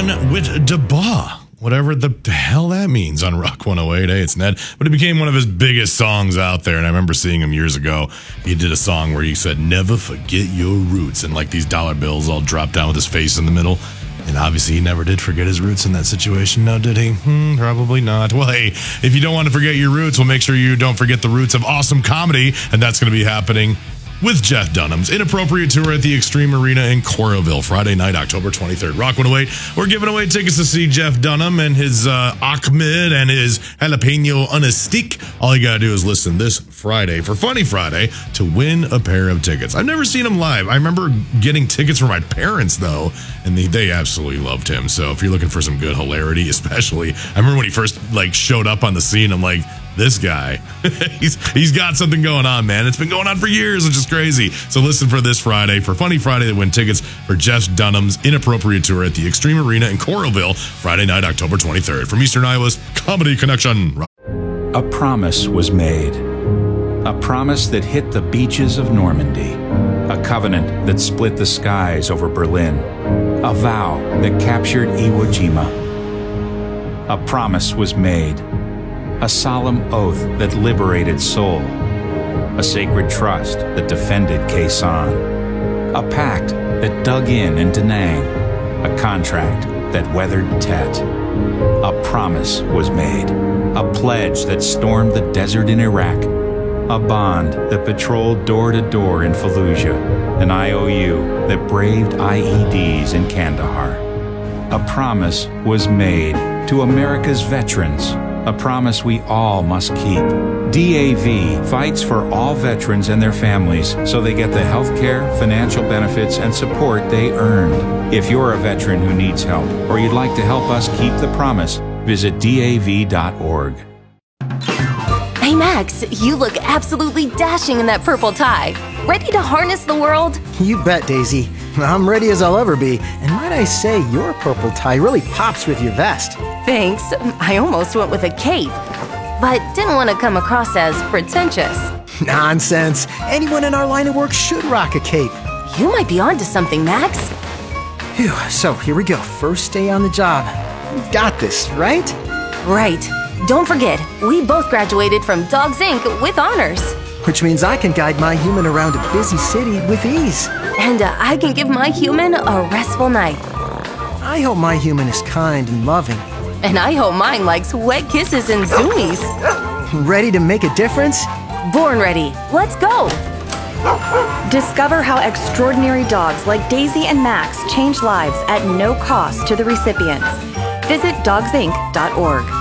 One with Dubois. Whatever the hell that means on Rock 108. Hey, it's Ned. But it became one of his biggest songs out there. And I remember seeing him years ago. He did a song where he said, never forget your roots. And like these dollar bills all dropped down with his face in the middle. And obviously he never did forget his roots in that situation. No, did he? Probably not. Well, hey, if you don't want to forget your roots, well, make sure you don't forget the roots of awesome comedy. And that's going to be happening with Jeff Dunham's Inappropriate Tour at the Extreme Arena in Coralville, Friday night, October 23rd. Rock 108, we're giving away tickets to see Jeff Dunham and his Ahmed and his Jalapeno Unistique. All you got to do is listen this Friday for Funny Friday to win a pair of tickets. I've never seen him live. I remember getting tickets for my parents, though, and they absolutely loved him. So if you're looking for some good hilarity, especially, I remember when he first showed up on the scene, I'm like, this guy, he's got something going on, man. It's been going on for years, which is crazy. So listen for this Friday for Funny Friday to win tickets for Jeff Dunham's Inappropriate Tour at the Extreme Arena in Coralville, Friday night, October 23rd. From Eastern Iowa's Comedy Connection. A promise was made. A promise that hit the beaches of Normandy. A covenant that split the skies over Berlin. A vow that captured Iwo Jima. A promise was made. A solemn oath that liberated Seoul. A sacred trust that defended Quezon. A pact that dug in Da Nang. A contract that weathered Tet. A promise was made. A pledge that stormed the desert in Iraq. A bond that patrolled door to door in Fallujah. An IOU that braved IEDs in Kandahar. A promise was made to America's veterans. A promise we all must keep. DAV fights for all veterans and their families so they get the health care, financial benefits, and support they earned. If you're a veteran who needs help or you'd like to help us keep the promise, visit DAV.org. Hey Max, you look absolutely dashing in that purple tie. Ready to harness the world? You bet, Daisy. I'm ready as I'll ever be. And might I say, your purple tie really pops with your vest. Thanks. I almost went with a cape, but didn't want to come across as pretentious. Nonsense. Anyone in our line of work should rock a cape. You might be onto something, Max. Phew, so here we go. First day on the job. We've got this, right? Right. Don't forget, we both graduated from Dogs Inc. with honors. Which means I can guide my human around a busy city with ease. And I can give my human a restful night. I hope my human is kind and loving. And I hope mine likes wet kisses and zoomies. Ready to make a difference? Born ready. Let's go. Discover how extraordinary dogs like Daisy and Max change lives at no cost to the recipients. Visit dogsinc.org.